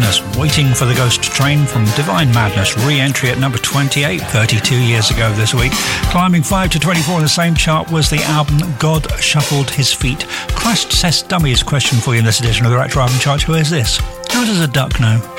Madness, Waiting for the Ghost Train from Divine Madness, re-entry at number 28, 32 years ago this week. Climbing 5 to 24 in the same chart was the album God Shuffled His Feet. Christ Says Dummies question for you in this edition of the Retro Album Chart. Who is this? How does a duck know?